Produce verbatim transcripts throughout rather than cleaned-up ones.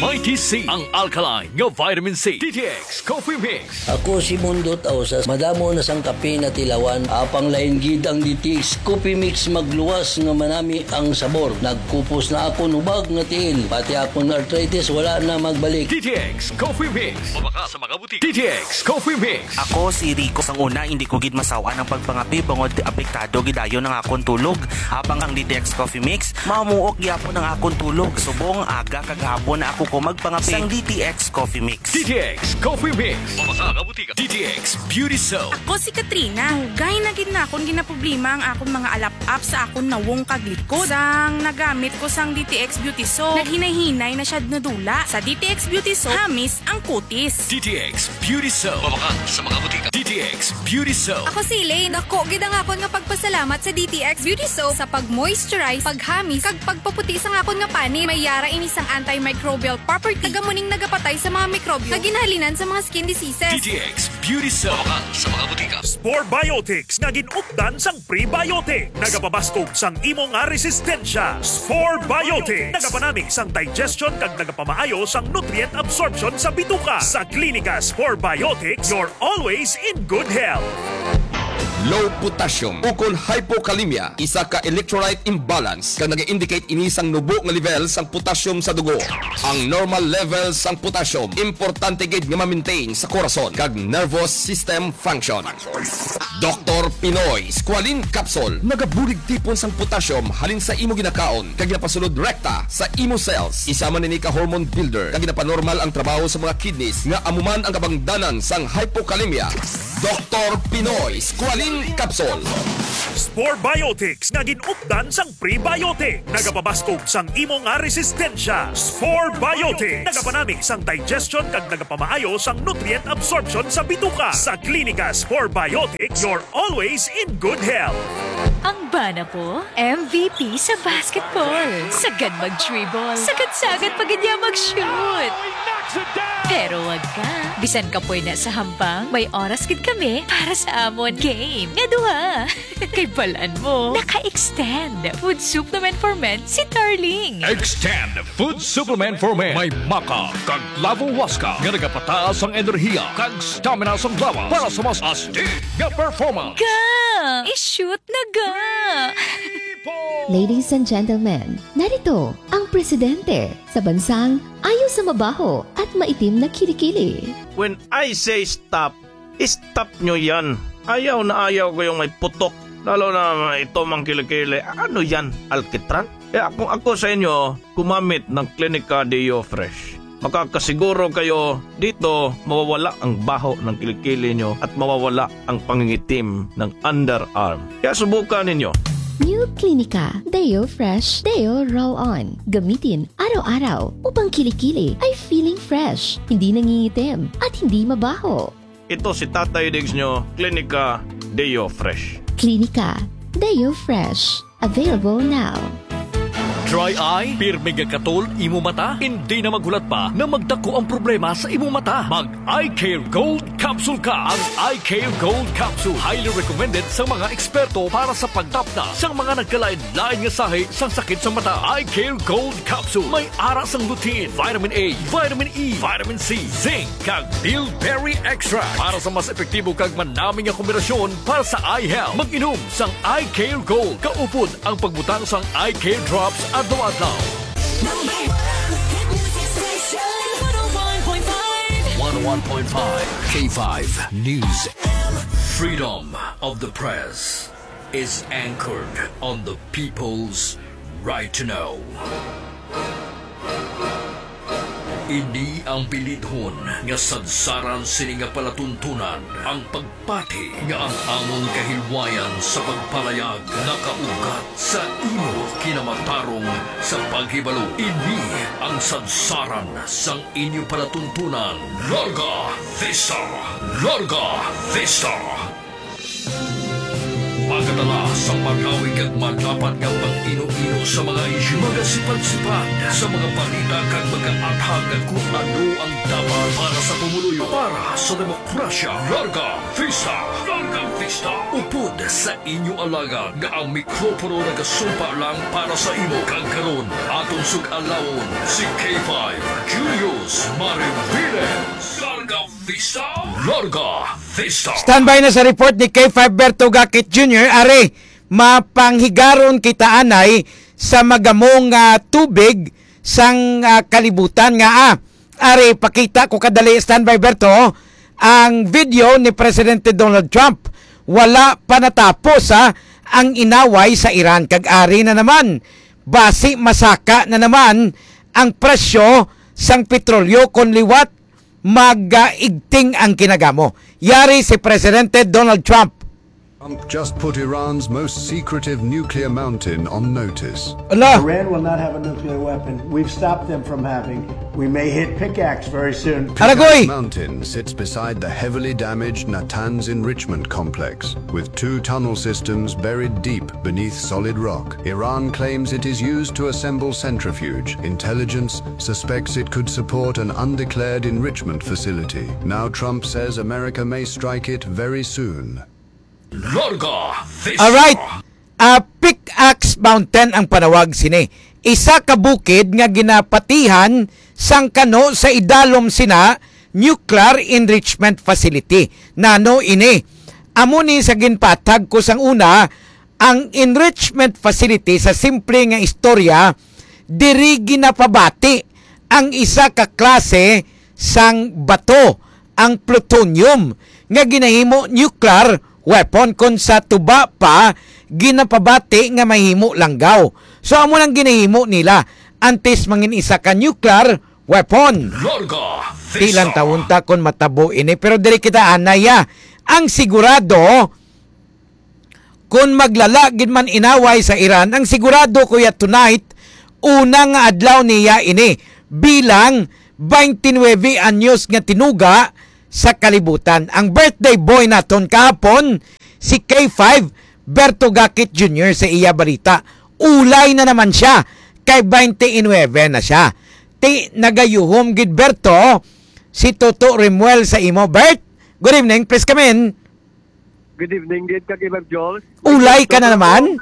Mighty C, ang alkaline nga vitamin C. D T X Coffee Mix. Ako si Mundo Tausas, madamo na sang kape na tilawan, apang lain gid ang D T X Coffee Mix magluwas nga manami ang sabor. Nagkupos na ako nubag nga tiil, pati akong arthritis wala na magbalik. D T X Coffee Mix. Mabaka sa mga butik. D T X Coffee Mix. Ako si Rico. Sang una, hindi ko gid masawa ng pagpangapi bangod apektado gidayon ng akong tulog. Habang ang D T X Coffee Mix, mamuok gyapon ng akong tulog. Subong aga kagahapon na ako ko magpangapi sang D T X Coffee Mix. D T X Coffee Mix. Mabaka sa butik. D T X Beauty Soap. Ako si Katrina. Hugay na gid na akong ginaproblema ang akong mga alap-up sa akong nawong kaglikod. Sang nagamit ko sang D T X Beauty Soap, naghinay-hinay na siya nadula. Sa D T X Beauty Soap, hamis ang kutis. D T X Beauty Soap. Mabaka sa mga butik. D T X Beauty Soap. Ako si Elaine. Ako, gid ang akon nga pagpasalamat sa D T X Beauty Soap sa pag-moisturize, paghamis, kag pagpaputi sa akon nga pani. May yara ini sang antimicrobial property. Tagamuning nagapatay sa mga mikrobyo nga ginhalinan sa mga skin diseases. D T X Beauty Soap. Mabaka sa mga butika. Spore Biotics nga ginupdan sang prebiotic. Nagapabaskog sang imo nga resistensya. Spore Biotics. Nagapanami sang digestion kag nagapamaayo sang nutrient absorption sa bituka. Sa Klinika Spore Biotics, you're always in good health. Low potassium ukol hypokalemia, isa ka electrolyte imbalance kag nag-indicate ini sang nubo nga level sang potassium sa dugo. Ang normal level sang potassium importante gid nga ma-maintain sa korason kag nervous system function. Doctor Pinoy Squalene Capsule nagabulig tipon sang potassium halin sa imo ginakaon kag ginapasulod rekta sa imo cells. Isa man ini ka hormone builder kag ginapanormal ang trabaho sa mga kidneys nga amuman ang kabangdanan sang hypokalemia. Doctor Pinoy Squalene Capsule. Spore Biotics nga ginupdan sang prebiotic. Nagapabaskog sang imo nga resistensya. Spore Biotics. Nagapanami sang digestion kag nagapamaayo sang nutrient absorption sa bituka. Sa Klinika Spore Biotics, you're always in good health. Ang bana po, M V P sa basketball. Sagad mag-dribble. Sagad-sagad pag niya mag-shoot. Pero wag ka. Bisan ka po na sa hambang, may oras gid kami para sa amon game. Nga duha. Kay balaan mo, naka-extend. Food supplement for men si Darling. Extend Food Supplement for Men. May maka kag lavo waska nga nagapataas ang enerhiya kag stamina sang lawas para sa mas astig nga performance. Ga! I-shoot na ga! Ladies and gentlemen, narito ang presidente sa bansang ayaw sa mabaho at maitim na kilikili. When I say stop, stop nyo yan. Ayaw na ayaw ko yung may putok. Lalo na ito mang kilikili. Ano yan? Alkitran? Eh kung ako sa inyo, kumamit ng Klinika Deo Fresh. Makakasiguro kayo dito mawawala ang baho ng kilikili nyo at mawawala ang pangingitim ng underarm. Kaya subukan ninyo. New Klinika Deo Fresh Deo Roll-On. Gamitin araw-araw upang kilikili ay feeling fresh, hindi nangingitim at hindi mabaho. Ito si Tatay Diggs nyo, Klinika Deo Fresh. Klinika Deo Fresh. Available now. Dry eye? Pirmi nga katol, imo mata? Hindi na magulat pa na magdako ang problema sa imo mata. Mag-Eye Care Gold Capsule ka. Ang Eye Care Gold Capsule highly recommended sa mga eksperto para sa pagtapna sa mga nagkalain-lain nga sahi sa sakit sa mata. Eye Care Gold Capsule may ara sang lutein, vitamin A, vitamin E, vitamin C, zinc, kag bilberry extract para sa mas epektibo kag manaming nga kombinasyon para sa eye health. Mag-inom sang Eye Care Gold. Kaupod ang pagbutang sang Eye Care Drops adlaw-adlaw. one oh one point five K five News. Freedom of the press is anchored on the people's right to know. Ini ang bilidhon nga sadsaran sini nga palatuntunan ang pagpati nga ang among kahilwayan sa pagpalayag nakaugat sa imo kinamatarong sa paghibalo. Ini ang sadsaran sang inyo palatuntunan. Larga Vista! Larga Vista! Pagkatala sa magawig at madapat nga pang-ino-ino sa mga isyu, mga sipad-sipad sa mga balita kag mga athag at kung ano ang dapat para sa pumuluyo, para sa demokrasya. Larga Vista! Larga Vista! Upod sa inyo alaga nga ang mikropono nagasumpa lang para sa imo kag karon. Atong sug-alawon si K five Junior News, Mariviles, Larga Vista, Larga Vista. Standby na sa report ni K five Berto Gakit Junior Are, mapanghigaron kita anay sa magamong uh, tubig sang uh, kalibutan nga ah. Are, pakita ko kadali, standby Berto, ang video ni Presidente Donald Trump. Wala pa natapos ha, ang inaway sa Iran. Kag-ari na naman, basi masaka na naman ang presyo sang petrolyo kon liwat mag-igting ang kinagamo. Yari si Presidente Donald Trump. Trump just put Iran's most secretive nuclear mountain on notice. Allah. Iran will not have a nuclear weapon. We've stopped them from having. We may hit Pickaxe very soon. Pickaxe Mountain sits beside the heavily damaged Natanz enrichment complex, with two tunnel systems buried deep beneath solid rock. Iran claims it is used to assemble centrifuge. Intelligence suspects it could support an undeclared enrichment facility. Now Trump says America may strike it very soon. Larga Vista. Alright, uh, Pickaxe Mountain ang panawag sini. Isa ka bukid nga ginapatihan sang kano sa idalom sina Nuclear Enrichment Facility. Nano ini, amo ni sa ginpatag ko sang una, ang enrichment facility sa simple nga istorya, diri ginapabati ang isa ka klase sang bato, ang plutonium, nga ginahimo nuclear weapon kon sa tuba pa ginapabati nga mahimo langgaw. So amo nang ginahimo nila antes mangin isa ka nuclear weapon. Larga Vista. Tilang taon ta kon matabo ini, pero diri kita anaya ang sigurado kung maglala gid man inaway sa Iran, ang sigurado kuya tonight unang adlaw niya ini bilang twenty-nine anyos nga tinuga sa kalibutan. Ang birthday boy naton kahapon si K five Berto Gakit Junior sa iya balita. Ulay na naman siya kay twenty-nine na siya. Ti nagayuhom gid Berto si Toto Remuel sa imo. Bert, good evening, please come in. Good evening, gid ka kay Joel. Ulay ka na naman?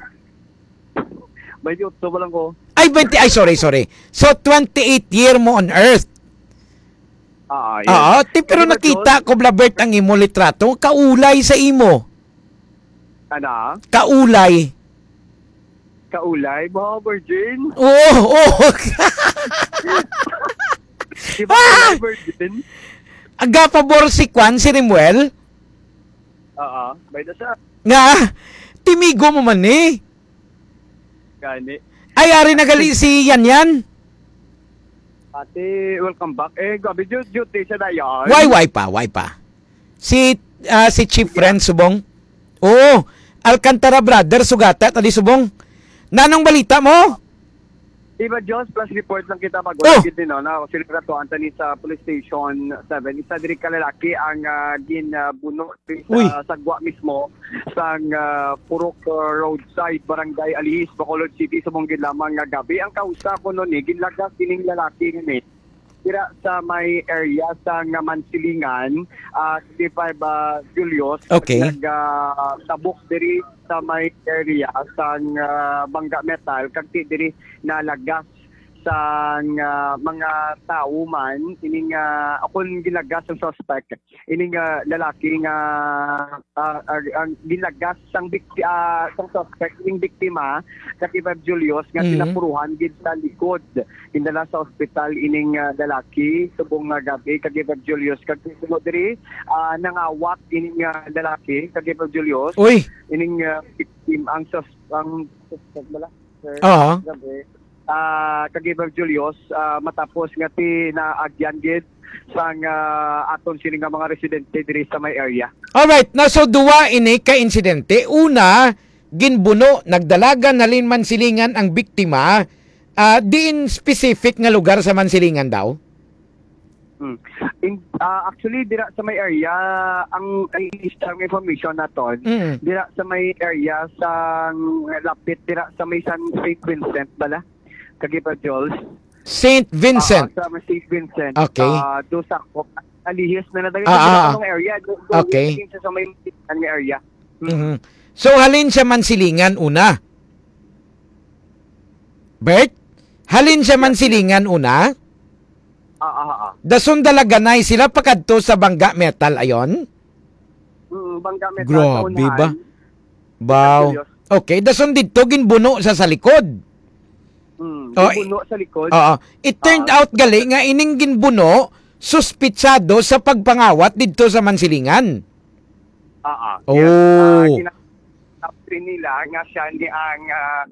May YouTube lang ko. Ay, twenty, ay sorry, sorry. So twenty-eight year mo on earth. Ah, yes. Oo, ti, pero nakita ko Blabert ang imo litrato, kaulay sa imo. Ano? Kaulay. Kaulay, mga virgin? Oo, oh, oo. Oh. Di ba ah! virgin? Aga pabor si Kwan, si Rimuel? Oo, may na siya. Nga, timigo mo man eh. Gani. Ay, ari nagali si Yan Yan. Ate, welcome back. Eh, gabi, duty siya na yan. Why, why pa, why pa? Si, uh, si Chief Friend, Subong? Oo, Alcantara Brother, Sugata, tali Subong. Nanong balita mo? Diba, Jones, plus report lang kita mag oh. din, no, na sila to Anthony sa Police Station seven. Isa diri ka lalaki ang uh, ginabuno sa sagwa mismo sa uh, Purok uh, Roadside, Barangay Alihis, Bacolod City, sa Bungid lamang nga gabi. Ang kausa ko nun, eh, ginlagas kining lalaki ni tira sa may area sa nga Mansilingan, uh, K five uh, Julius, okay. nag-tabok uh, diri sa may area sa uh, Bangga Metal, kagti diri nalagas sa uh, mga tao man, ining uh, akong gilagas ang suspect, ining uh, lalaki nga uh, uh, ang gilagas sang bikti, uh, sang suspect, ining biktima sa K five Julius nga mm-hmm. sinapuruhan gid sa likod, indala sa ospital ining uh, lalaki subong nga gabi kag K five Julius kag sunod diri uh, nangawak ining uh, lalaki kag K five Julius. Uy, ining uh, victim ang sus ang suspect bala. Oo. Gabi Uh, kagibag Julius, uh, matapos nga ti na agyan gid sang uh, aton sini nga mga residente diri sa may area. Alright, na so duwa ini ka insidente. Una, ginbuno, nagdalagan halin Mansilingan ang biktima, uh, diin specific nga lugar sa Mansilingan daw? Hmm. In, uh, actually, dira sa may area, ang isang information naton, mm. dira sa may area sa lapit, dira sa may San Saint Vincent bala. Kagiba Jules. Saint Vincent. Uh, sa Saint Vincent. Okay. Uh, do sa Alihis na nadagay ah, sa area. Do, do okay. Sa may area. Hmm. Mm-hmm. So halin sa Mansilingan una. Bert, halin sa Mansilingan una. Ah, ah, ah. Dason dalaganay sila pakadto sa Bangga Metal ayon? Mm, Bangga Metal. Grabe ba? Wow. Okay, dason dito ginbuno sa sa likod. Mm, Oh, ginbuno sa likod. Oo. It turned out gali nga ining ginbuno suspitsado sa pagpangawat dito sa Mansilingan. Ah, ah. Oh. Yes, uh, ginapin nila nga siya ni ang uh,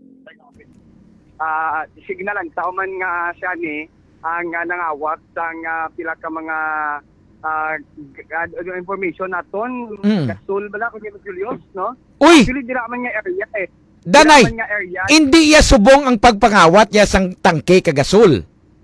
uh, signalan tao man nga siya ni ang uh, nangawat sang uh, pila ka mga uh, g- information naton. Mm. Gasol bala kung yung Julius, no? Uy! Actually, dira man nga area eh. Danay, Dira man nga area. hindi ya subong ang pagpangawat ya sang tangke kagasol.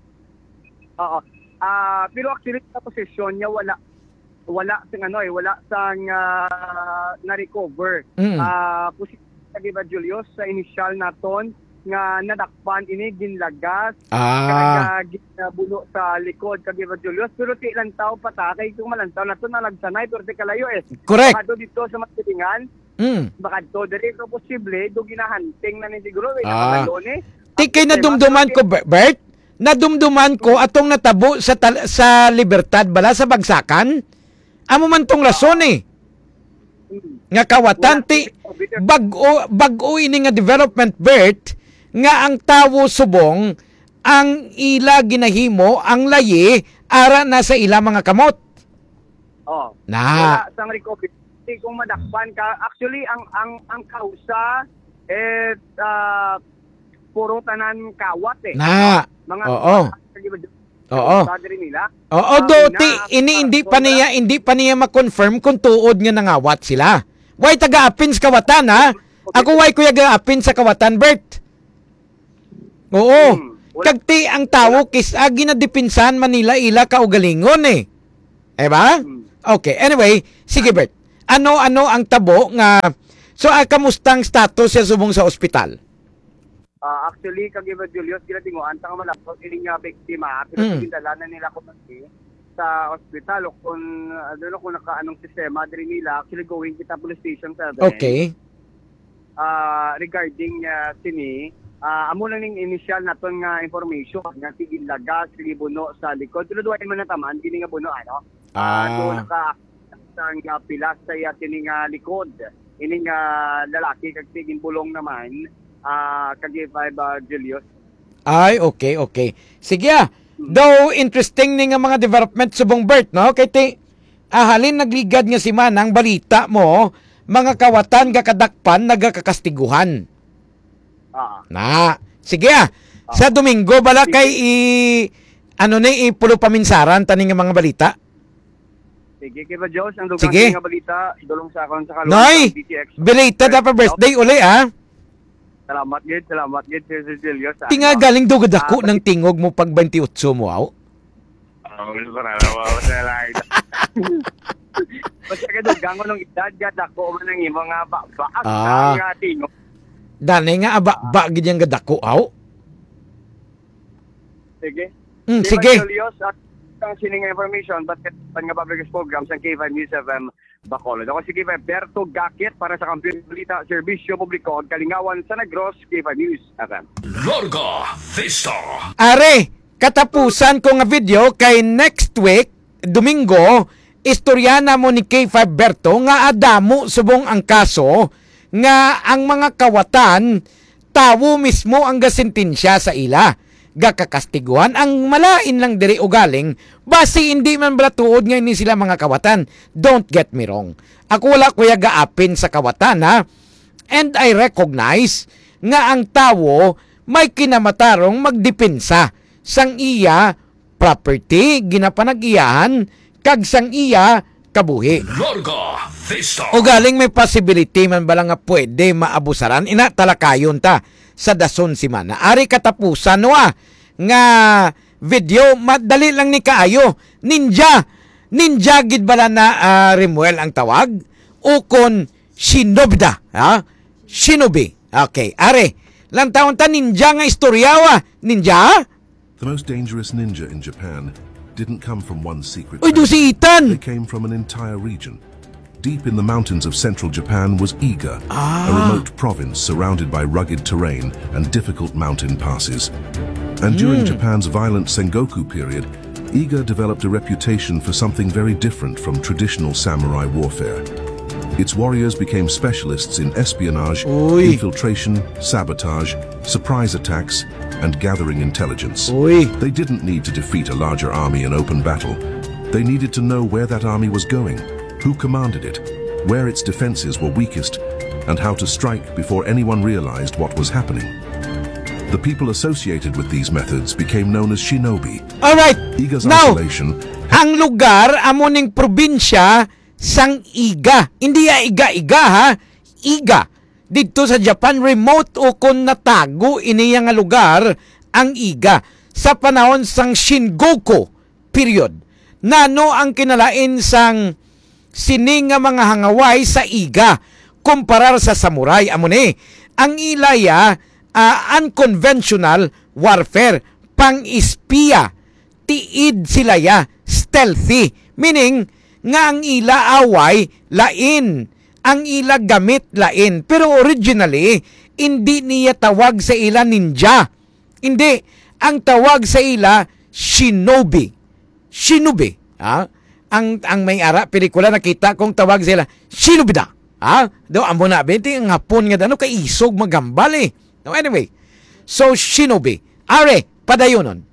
Oo. Ah, pero actually sa posisyon niya wala wala sang ano eh, wala sang uh, na-recover. Mm. Ah, posisyon sa diba Julius sa initial naton nga nadakpan ini ginlagas Ah. kaya ginabulo sa likod kag diba Julius, pero ti lang tao patakay kung malantaw naton nalagsanay pero ti kalayo eh. Correct. Baka do dito sa Masilingan, Mm. baka do diri ko posible do ginahanting na ni siguro eh, Ah. nakabalo ni. Tikay nadumduman ko, Bert. Nadumduman ko atong natabo sa tal- sa Libertad bala sa Bagsakan. Amo man tong rason eh. Nga kawatan ti bag-o bag-o ini nga development, Bert, nga ang tawo subong ang ila ginahimo ang layi ara na sa ila mga kamot. Oh. Na. Wala sang recovery kung madakpan ka. Actually ang ang ang kausa eh uh, puro tanan kawat eh. Na. Mga Oo. Oo. nila. Oo, do ti ini hindi pa niya hindi pa niya ma-confirm kung tuod nga nangawat sila. Why taga-apin sa kawatan ha? Ako why kuya ga-apin sa kawatan, Bert? Oo. Kag ti ang tawo kis agi na dipinsan Manila ila kaugalingon eh. Eh ba? Okay, anyway, sige Bert. Ano-ano ang tabo nga so ah, kamustang status sa subong sa ospital? Uh, actually, kagiba Julius, ginatinguan, tanga malapot, iling nga biktima, pero Mm. mm. nila ko kasi sa ospital, o kung, ano kung naka-anong sistema, diri nila, actually going kita police station seven. Okay. Uh, regarding uh, sini, uh, amo lang ning initial naton nga information, nga tigil lagas, tigil buno sa likod, pero duwain man nataman, gini nga buno, ano? Ah. Uh, so, naka, sang uh, pilas sa tini nga likod, ini nga lalaki, kag tigil bulong naman, Ah, uh, kagi five uh, Julius. Ay, okay, okay. Sige ah. Though interesting ni nga mga development subong Bert, no? Kay ti ahalin nagligad nga si Manang balita mo, mga kawatan kakadakpan nagakakastiguhan. Ah. Na. Sige ah. Sa Domingo bala kay i ano ni ipulo paminsaran tani nga mga balita. Sige, kay ba Diyos, ang dugang Sige. nga balita, idulong sa akon sa kalungan Noy, D T X. belated pa birthday uli ah. Salamat gid, salamat gid Sir Julius. Tinga galing do gadako ng tingog mo pag twenty-eight mo aw. Oh, para na sa lang. Basta ka dugang ng edad gadako man ang imo nga baak Ah. nga tingog. Danay nga aba ba gid yang gadako aw. Sige. Mm, Kay sige. ba Julius, at ang sining information, but pan nga public program sa K five News F M Bacolod. Ako si K five Berto Gakit para sa Kampiyon Balita, Serbisyo Publiko, Kalingawan sa Negros, K five News F M. Larga Vista. Are, katapusan ko nga video kay next week, Domingo, istoryana mo ni K five Berto nga adamo subong ang kaso nga ang mga kawatan tawo mismo ang gasintensya sa ila. Gakakastiguan ang malain lang diri ugaling basi hindi man bala tuod nga ini sila mga kawatan. Don't get me wrong. Ako wala kuya gaapin sa kawatan ha. And I recognize nga ang tawo may kinamatarong magdepensa sang iya property ginapanag-iyahan kag sang iya kabuhi. Larga Vista. Ugaling may possibility man bala nga pwede maabusaran ina talakayon ta sa dason si Mana. Ari katapusan no ah, nga video madali lang ni kaayo. Ninja. Ninja gid bala na uh, Rimuel ang tawag o kon Shinobda, ha? Shinobi. Okay, are. Lang taon ta ninja nga istoryawa. Ninja? The most dangerous ninja in Japan didn't come from one secret. Uy, do si Itan. They came from an entire region. Deep in the mountains of central Japan was Iga, Ah. a remote province surrounded by rugged terrain and difficult mountain passes. And during Hmm. Japan's violent Sengoku period, Iga developed a reputation for something very different from traditional samurai warfare. Its warriors became specialists in espionage, Uy. infiltration, sabotage, surprise attacks, and gathering intelligence. Uy. They didn't need to defeat a larger army in open battle. They needed to know where that army was going, who commanded it, where its defenses were weakest, and how to strike before anyone realized what was happening. The people associated with these methods became known as shinobi. Alright, Iga's now, isolation ang lugar, amo ning probinsya, sang Iga. Hindi ya Iga-Iga ha, Iga. Dito sa Japan, remote o kung natago iniya nga lugar, ang Iga. Sa panahon sang Shingoku period. Nano ang kinalain sang sining nga mga hangaway sa Iga kumparar sa samurai. Amo ni, ang ilaya, uh, unconventional warfare, pang-espiya, tiid sila ya, stealthy, meaning nga ang ila away lain, ang ila gamit lain, pero originally hindi niya tawag sa ila ninja, hindi, ang tawag sa ila shinobi, shinobi, ha? ang ang may ara pelikula nakita kong tawag sila shinobi da, ha? Do amo na benti ang hapon nga dano kay isog magambal eh. No, anyway, so shinobi, are padayonon.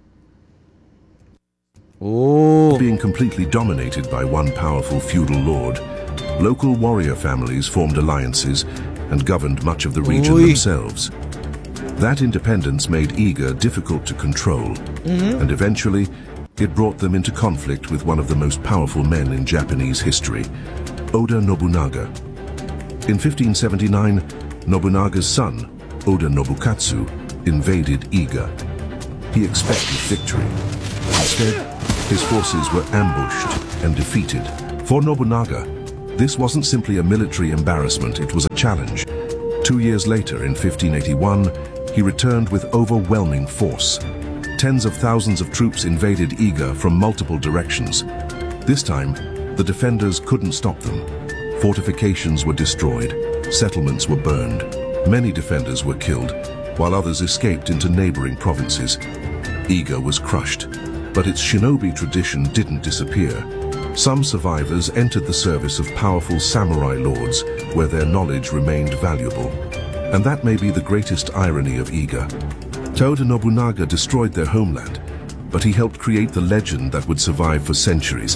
Oh. Being completely dominated by one powerful feudal lord, local warrior families formed alliances and governed much of the region Uy. themselves. That independence made Iga difficult to control, Mhm. and eventually it brought them into conflict with one of the most powerful men in Japanese history, Oda Nobunaga. In fifteen seventy-nine, Nobunaga's son, Oda Nobukatsu, invaded Iga. He expected victory. Instead, his forces were ambushed and defeated. For Nobunaga, this wasn't simply a military embarrassment, it was a challenge. Two years later, in fifteen eighty-one, he returned with overwhelming force. Tens of thousands of troops invaded Iga from multiple directions. This time, the defenders couldn't stop them. Fortifications were destroyed, settlements were burned, many defenders were killed, while others escaped into neighboring provinces. Iga was crushed, but its shinobi tradition didn't disappear. Some survivors entered the service of powerful samurai lords, where their knowledge remained valuable. And that may be the greatest irony of Iga. Oda Nobunaga destroyed their homeland, but he helped create the legend that would survive for centuries.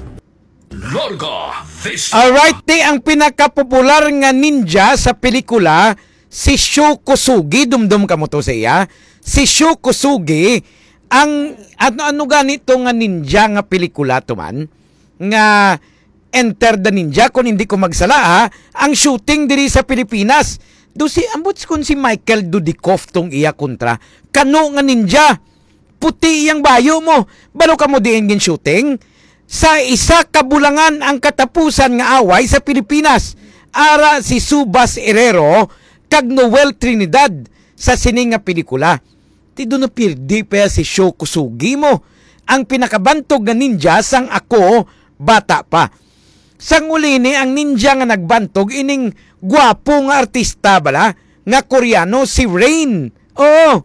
Alright, di ang pinakapopular nga ninja sa pelikula, si Sho Kosugi, dumdum ka mo to sa iya. Si Sho Kosugi, ang ano, ano ganito nga ninja nga pelikula to man, nga Enter the Ninja, kung hindi ko magsala ha, ang shooting diri sa Pilipinas. Do si ambot kun si Michael Dudikoff tong iya kontra. Kano nga ninja? Puti iyang bayo mo. Balo ka mo diin gin shooting? Sa isa ka bulangan ang katapusan nga away sa Pilipinas. Ara si Subas Herrero kag Noel Trinidad sa sining nga pelikula. Ti do na pirdi pa si Sho Kosugi mo. Ang pinakabantog nga ninja sang ako bata pa. Sang uli ni ang ninja nga nagbantog ining gwapo nga artista bala nga Koreano si Rain. Oo.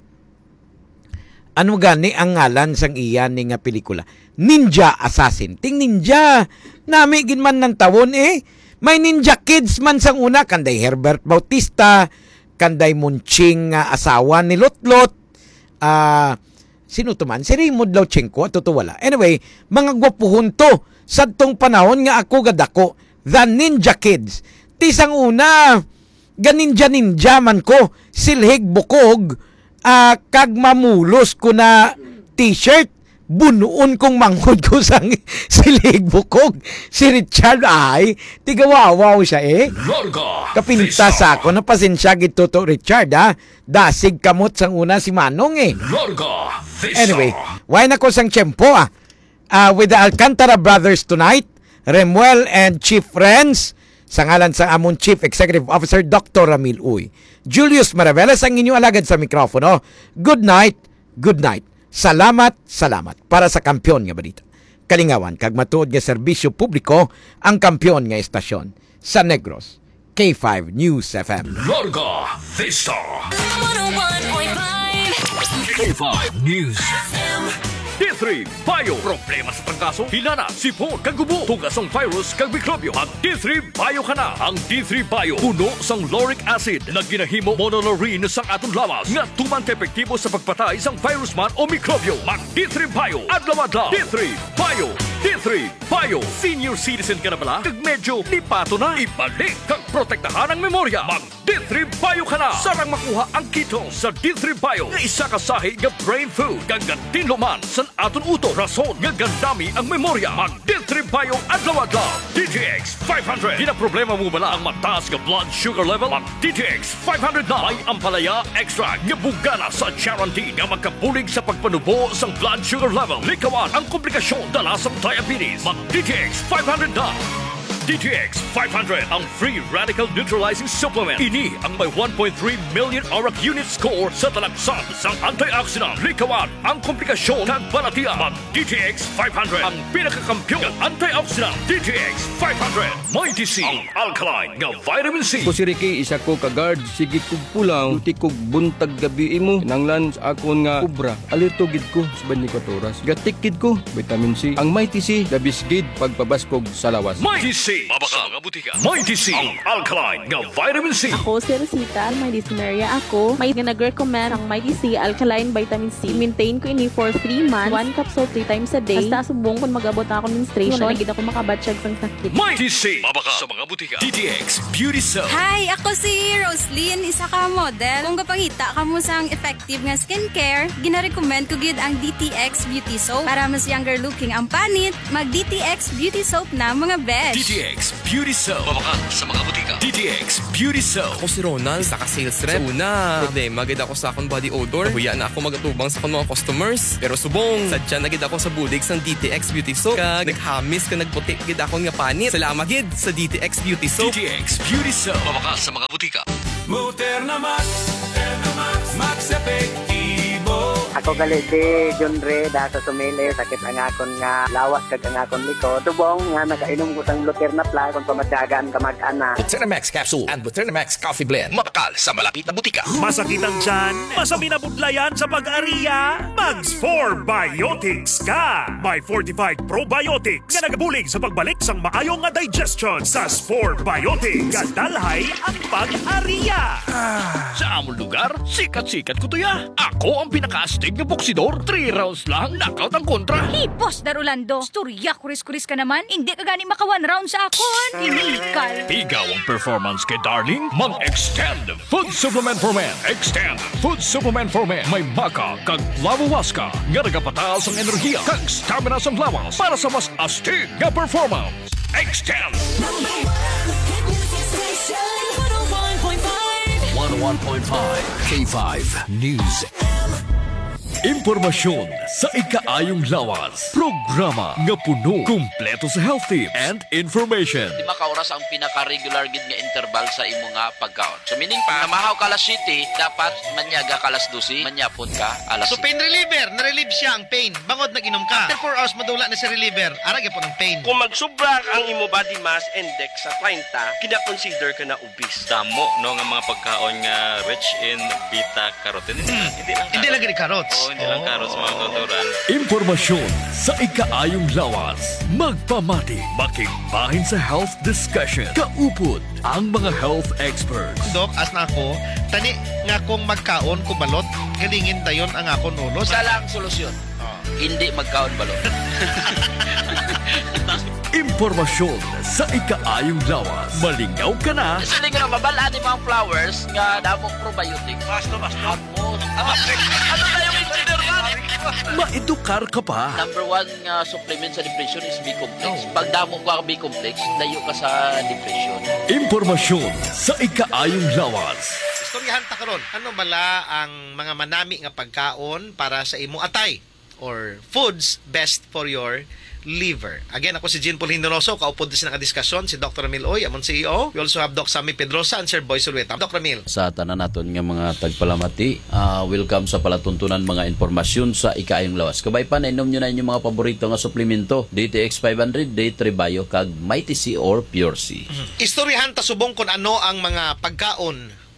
Ano gani ang ngalan sang iya ni nga pelikula? Ninja Assassin. Ting ninja. Nami ginman ng tawon eh. May Ninja Kids man sang una. Kanday Herbert Bautista. Kanday Munching nga asawa ni Lotlot. Ah... Uh, sino to man? Si Raymond Lauchenko. Toto wala. Anyway, mga gwapuhon to. Sa tong panahon nga ako gadako. The Ninja Kids. Tisang una, ganinja-ninja man ko. Silhig bukog. Uh, kag mamulos ko na t-shirt. Bunuon kong manghod ko sang silhig bukog. Si Richard ay, tigawawaw siya eh. Kapinta sa ako, napasensya gito to Richard ha. Dasig kamot sang una si Manong eh. Anyway, why na ko sang tiyempo ah. Uh, with the Alcantara Brothers tonight, Remuel and Chief Friends, sa ngalan sa among Chief Executive Officer, Doctor Ramil Uy. Julius Maravelas ang inyong alagad sa mikrofono. Good night, good night. Salamat, salamat para sa kampyon nga balita. Kalingawan, kag matuod nga serbisyo publiko, ang kampyon nga estasyon sa Negros. K five News F M. Larga Vista. one oh one point five K five News F M. D three Bio. Problema sa trangkaso, hinana, sipon, kagubo, tugas ang virus, kag mikrobyo. Mag D three Bio ka na. Ang D three Bio, puno sang lauric acid na ginahimo monolaurin sang atong lawas nga tuman ka epektibo sa pagpatay sang virus man o mikrobyo. Mag D three Bio. Adlaw-adlaw. D three Bio. D three Bio. Senior citizen ka na pala? Kag medyo lipato na. Ibalik kag protektahan ang memorya. Mag D three Bio ka na. Sarang makuha ang keto sa D three Bio nga isa ka sahi nga brain food kag tinluman sa aton uto. Rason nga gandami ang memorya. Mag D three Bio adlaw-adlaw. D T X five hundred. Di na problema mo bala ang mataas nga blood sugar level? Mag D T X five hundred na. May ampalaya extra nga bugana sa guarantee nga magkapulig sa pagpanubo sa blood sugar level. Likawan ang komplikasyon dala sa diabetes. Mag D T X five hundred na. D T X five hundred, ang free radical neutralizing supplement. Ini ang may one point three million auric unit score sa talagsan sang antioxidant. Likawan ang komplikasyon ng balatiya. Mag D T X five hundred, ang pinakakampyon ng antioxidant. D T X five hundred, may D C, ang alkaline nga vitamin C. Ko si Ricky, isa ko ka-guard. Sige kog pulang, uti kog buntag gabi mo. Nanglan sa akon nga kubra. Alito gid ko sa twenty-four oras. Gatikid ko, vitamin C. Ang may T C, dabisgid pagpabaskog sa lawas. May T C. Mabaka mga butika. May D C, ang alkaline nga vitamin C. Ako si Rosita, may dysuria ako. May nag-recommend ang may D C alkaline vitamin C. Maintain ko ini for three months. One capsule three times a day. Basta subong kung mag-abot ako ng menstruation, nagid ako makabatsyag sang sakit. May D C, mabaka sa mga butika. D T X Beauty Soap. Hi, ako si Roslyn, isa ka model. Kung kapangita ka mo sang effective nga skincare, gina-recommend ko gid ang D T X Beauty Soap. Para mas younger looking ang panit, mag D T X Beauty Soap na mga besh. D T X Beauty Soap. Mabaka sa mga butika. D T X Beauty Soap. Ako si Ronald, isa ka sales rep. So, una, problema gid ako sa akong body odor. Nahuya na ako magatubang sa akong mga customers. Pero subong, sadya na gid ako sa bulig sang D T X Beauty Soap. Kag naghamis ka nagputi gid ako nga panit. Salamat gid sa D T X Beauty Soap. D T X Beauty Soap. Mabaka sa mga butika. Muterna Max, Muterna Max, Max Epektibo. Ako galit si John Ray da sa sumili, sakit ang akon nga lawas kag ang akon likod. Subong nga nakainom ko sang Luterna Plus kung pamatyagaan ka mag-ana. Luterna Capsule and Luterna Max Coffee Blend. Mapakal sa malapit na butika. Masakit ang tiyan, masami na budlayan sa pag-ariya. Mags four Biotics ka. May fortified probiotics nga nagabulig sa pagbalik sang maayong nga digestion. Sa four Biotics, gadalhay ang pag-ariya. Sa among lugar, sikat-sikat ko to ya. Ako ang pinaka-astig ng boksidor. Three rounds lang, knockout ang kontra. Hipos, Darulando. Storya, kuris-kuris ka naman. Hindi ka gani maka one round sa akon. Inikal. Ikaw ang performance kay Darling. Mag-extend food supplement for men. Extend food supplement for men. May maka kag lawawaska nga nagapataas ang enerhiya kag stamina sa lawas para sa mas astig nga performance. Extend. one oh one point five K five News. Impormasyon sa ikaayong lawas. Programa nga puno, kumpleto sa health tips and information. Di ba kauras ang pinaka-regular gid nga interval sa imo nga pagkaon? So meaning pa, namahaw ka alas siyete, dapat manyaga ka alas dose, manyapon ka alas So pain reliever, na-relieve siya ang pain. Bangod nag-inom ka. After four hours madula na si reliever, arag po ng pain. Kung magsubra ang imo body mass index sa thirty, kina-consider ka na obese. Damo no nga mga pagkaon nga rich in beta-carotene. Hmm. Hindi lang hindi lang carrots. Oh, hindi lang carrots mga tuturan. Impormasyon sa ikaayong lawas. Magpamati, makigbahin sa health discussion. Kaupod ang mga health experts. Dok, as na ako, tani nga kung magkaon ko balot, galingin dayon ang akon ulo. Sa lang solusyon. Oh. Hindi magkaon balot. Impormasyon sa ikaayong lawas. Malingaw ka na. Sa nga mabalaan ni mga flowers nga damong probiotic. Basto, basto. Ano na yung engineer nga? Maedukar ka pa. Number one nga supplement sa depression is B-complex. Pag damo ka B-complex, dayo ka sa depression. Impormasyon sa ikaayong lawas. Istoryahan ta karon. Ano bala ang mga manami nga pagkaon para sa imo atay or foods best for your liver. Again, ako si Jean Paul Hindoroso, kaupod din na diskusyon si Doctor Ramil Oy, amon C E O. We also have Doc Sammy Pedrosa and Sir Boy Sulueta. Doctor Ramil. Sa tanan naton nga mga tagpalamati, uh, welcome sa palatuntunan mga impormasyon sa ikaayong lawas. Kabay pa, nainom nyo na inyong mga paborito nga suplemento. D T X five hundred, D three Bio, kag Mighty C or Pure C. Mm-hmm. Istoryahan ta subong kung ano ang mga pagkaon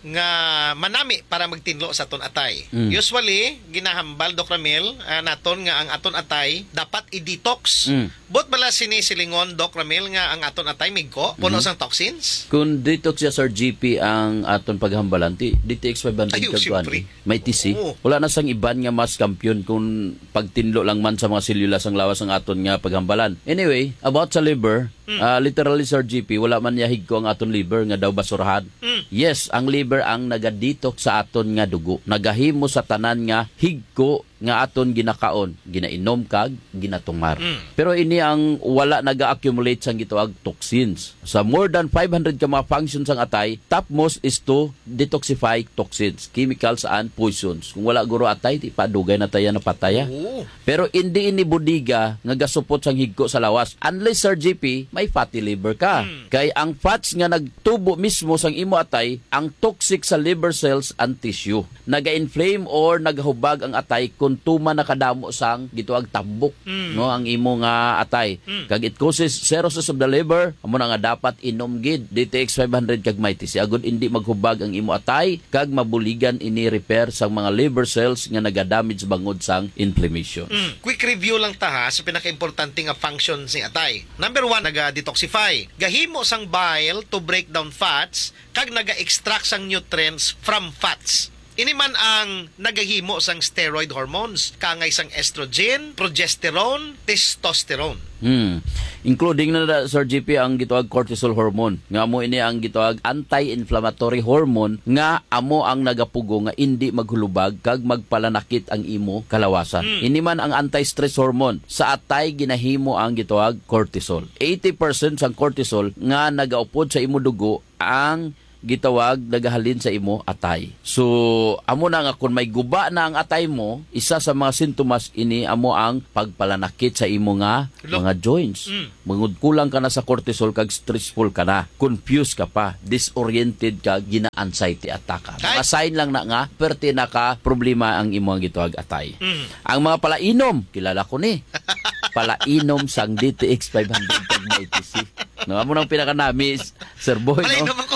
nga manami para magtinlo sa aton atay. Mm. Usually ginahambal Doc Ramil uh, naton nga ang aton atay dapat i-detox. Mm. Bot bala sinisilingon Doc Ramil nga ang aton atay migko puno Mhm. sang toxins. Kung detox siya Sir G P ang aton paghambalan, ti D T X five hundred Ayaw, kagwan. siyempre. May T C. Oo. Wala na sang iban nga mas kampiyon kung pagtinlo lang man sa mga selula sang lawas ang aton nga paghambalan. Anyway, about sa liver, Mm. ah, literally Sir G P, wala man yahig ko ang aton liver nga daw basurahan. Mm. Yes, ang liver ang nagadetox sa aton nga dugo. Nagahimo sa tanan nga higko nga aton ginakaon, ginainom kag ginatumar. Mm. Pero ini ang wala naga-accumulate sang gituag toxins. Sa more than five hundred ka mga functions ang atay, topmost is to detoxify toxins, chemicals and poisons. Kung wala guro atay, di pa dugay na tayo na pataya. Oo. Pero hindi ini budiga nga gasupot sang higko sa lawas. Unless Sir G P, may fatty liver ka. Mm. Kay ang fats nga nagtubo mismo sang imo atay, ang toxic sa liver cells and tissue. Naga-inflame or nagahubag ang atay kung tuma nakadamo sang gituag tambok, Mm. no, ang imo nga atay. Mm. Kag it causes cirrhosis of the liver, amo na nga dapat inom gid D T X five hundred kag may T C agud indi maghubag ang imo atay kag mabuligan ini repair sang mga liver cells nga nagadamage bangod sang inflammation. Mm. Quick review lang ta ha sa pinaka-importante nga function ni atay. Number one, naga-detoxify. Gahimo sang bile to break down fats kag naga-extract sang nutrients from fats. Ini man ang nagahimo sang steroid hormones, kangay sang estrogen, progesterone, testosterone. Hmm. Including na na, Sir G P, ang gituag cortisol hormone. Nga mo ini ang gituag anti-inflammatory hormone nga amo ang nagapugo nga indi maghulubag kag magpalanakit ang imo kalawasan. Mm. Ini man ang anti-stress hormone. Sa atay ginahimo ang gituag cortisol. eighty percent sang cortisol nga nagaupod sa imo dugo ang gitawag nagahalin sa imo atay. So, amo na nga kung may guba na ang atay mo, isa sa mga sintomas ini amo ang pagpalanakit sa imo nga Look. mga joints. Mm. Mangud kulang ka na sa cortisol kag stressful ka na, confused ka pa, disoriented ka, gina-anxiety attack ka. Mga sign lang na nga, perti na ka problema ang imo ang gitawag atay. Mm. Ang mga palainom, kilala ko ni. Palainom sang D T X five hundred kag may T C. No, amo nang pinaka-namis, Sir Boy, no? Palainom ako.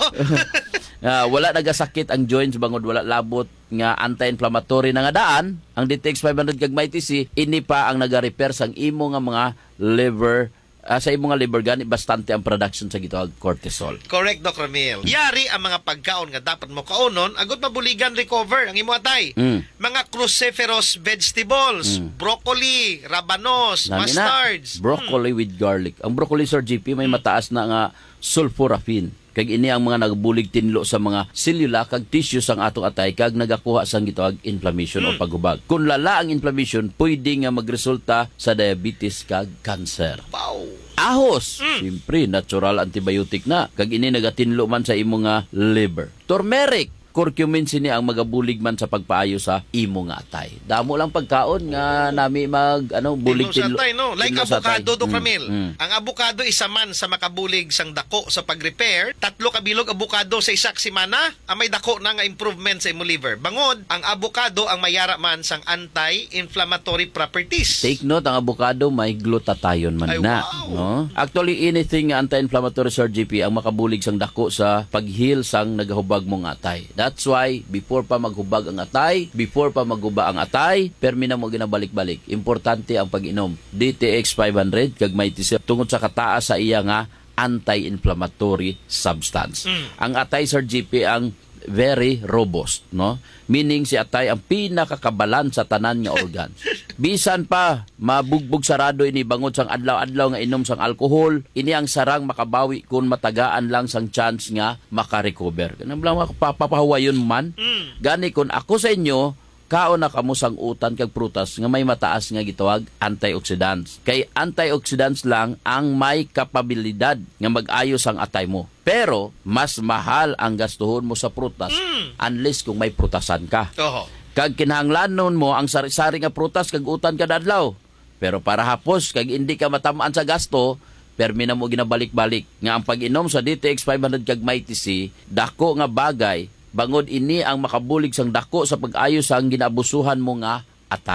Ah, wala nagasakit ang joints bangod wala labot nga anti-inflammatory na nga daan ang D T X five hundred kag may T C ini pa ang naga-repair sang imo nga mga liver uh, sa imo nga liver gani bastante ang production sa gitawag cortisol. Correct, Doc Ramil. Yari ang mga pagkaon nga dapat mo kaonon agud mabuligan recover ang imo atay. Mm. Mga cruciferous vegetables, Mm. broccoli, rabanos, Nami na, mustards. broccoli with garlic. Ang broccoli, Sir G P, may mataas na nga sulforaphane. Kag ini ang mga nagbulig tinlo sa mga selula kag tissue sang atong atay kag nagakuha sang gitawag inflammation o paghubag. Kung lala ang inflammation, pwede nga magresulta sa diabetes kag cancer. Wow. Ahos, siyempre natural antibiotic na kag ini nagatinlo man sa imo nga liver. Turmeric, curcumin sini ang magabulig man sa pagpaayo sa imo nga atay. Damo lang pagkaon nga nami mag ano bulig Tinlo sa tinlo. atay, no? Like tinlo sa atay. avocado, Doc Mm, Ramil. mm. Ang avocado isa man sa makabulig sang dako sa pag-repair. Tatlo ka bilog avocado sa isak semana, ang may dako na nga improvement sa imo liver. Bangod, ang avocado ang mayara man sang anti-inflammatory properties. Take note, ang avocado may glutathione man Ay, na. wow. No? Actually, anything nga anti-inflammatory, Sir G P, ang makabulig sang dako sa pag-heal sang nagahubag mong atay. That's why, before pa maghubag ang atay, before pa maghuba ang atay, permi na mo ginabalik-balik. Importante ang pag-inom. D T X five hundred, kag may T C, tungod sa kataas sa iya nga anti-inflammatory substance. Mm. Ang atay, Sir G P, ang very robust, no? Meaning si atay ang pinakakabalan sa tanan nga organs. Bisan pa mabugbog sarado ini bangod sang adlaw-adlaw nga inom sang alcohol, ini ang sarang makabawi kung matagaan lang sang chance nga makarecover. Kanang lang mapapahawayon man. Mm. Gani kun ako sa inyo, kaon na kamo sang utan kag prutas nga may mataas nga gitawag antioxidants. Kay antioxidants lang ang may kapabilidad nga mag-ayos ang atay mo. Pero mas mahal ang gastuhon mo sa prutas Mm. unless kung may prutasan ka. Oho. Kag kinahanglanon mo ang sari-sari nga prutas kag utan kada adlaw. Pero para hapos kag hindi ka matamaan sa gasto, permi na mo ginabalik-balik nga ang pag-inom sa D T X five hundred kag may T C dako nga bagay bangod ini ang makabulig sang dako sa pag-ayos sang ginabusuhan mo nga atay.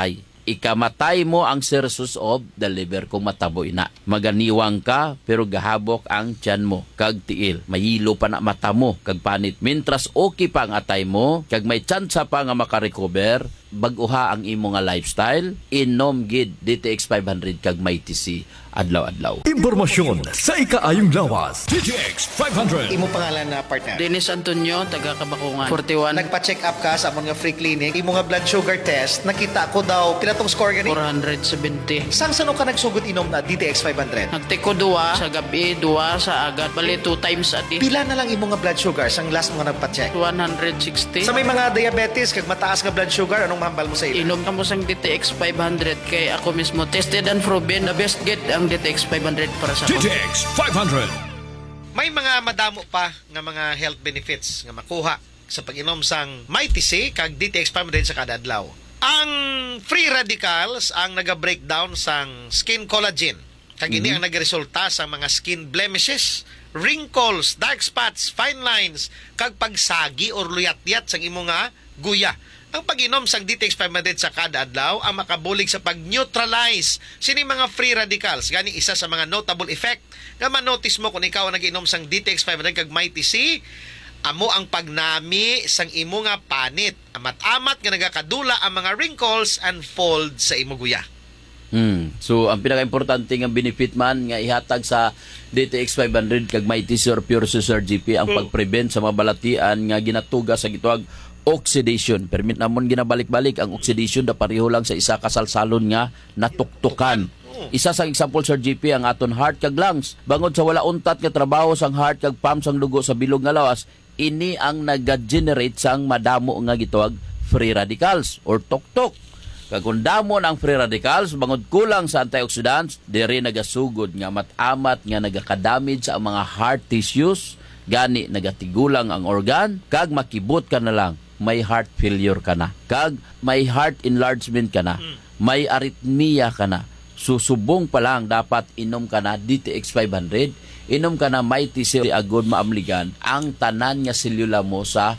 ikamatay mo ang cirrhosis of the liver kung matabo ina. Maganiwang ka pero gahabok ang tiyan mo kag tiil. Mayilo pa na mata mo kag panit. Mintras okay pa ang atay mo kag may tsansa pa nga makarecover, bag-uha ang imo nga lifestyle, inom gid D T X five hundred kag may T C adlaw-adlaw. Impormasyon sa ikaayong lawas. D T X five hundred. Imo pangalan na partner? Dennis Antonio, taga Kabakungan. forty-one. Nagpa-check up ka sa amon nga free clinic. Imo nga blood sugar test, nakita ko daw pila tong score gani? four seventy. Sang sano ka nagsugod inom na D T X five hundred? Nagtiko duwa sa gabi, duwa sa agad. Bali two times a day. Pila na lang imo nga blood sugar sang last mo nga nagpa-check? one sixty. Sa may mga diabetes kag mataas nga blood sugar, anong mahambal mo sa ila? Inom ka mo sang D T X five hundred kay ako mismo tested and proven the best get ang D T X five hundred para sa D T X five hundred. May mga madamo pa nga mga health benefits nga makuha sa pag-inom sang may T C kag D T X five hundred sa kada adlaw. Ang free radicals ang naga-breakdown sang skin collagen. Kag ini mm-hmm. ang nagresulta sa mga skin blemishes, wrinkles, dark spots, fine lines, kag pagsagi or luyat-yat sang imo nga guya. Ang pag-inom sang D T X five hundred sa kada adlaw ang makabulig sa pag-neutralize sini mga free radicals. Gani isa sa mga notable effect nga ma-notice mo kung ikaw ang nag-inom sang D T X five hundred kag may T C, amo ang pagnami sang imo nga panit. Amat-amat nga nagakadula ang mga wrinkles and folds sa imo guya. Hmm. So ang pinaka-importante nga benefit man nga ihatag sa D T X five hundred kag may T C or Pure Sugar G P ang pag-prevent sa mga balatian nga ginatuga sa gituag oxidation. Permit namon ginabalik-balik ang oxidation da pareho lang sa isa ka salsalon nga natuktukan. Isa sa example Sir G P ang aton heart kag lungs. Bangod sa wala untat nga trabaho sang heart kag pump sang dugo sa bilog nga lawas, ini ang naga-generate sang madamo nga gituag free radicals or tuktok. Kag kung damon ang free radicals, bangod kulang sa antioxidants, diri nagasugod nga mat-amat nga nagaka-damage sa mga heart tissues, gani nagatigulang ang organ, kag makibot ka na lang, may heart failure ka na, kag may heart enlargement ka na, may arrhythmia ka na. Susubong pa lang dapat inom ka na D T X five hundred, inom ka na may T C agud maamligan ang tanan nga selula mo sa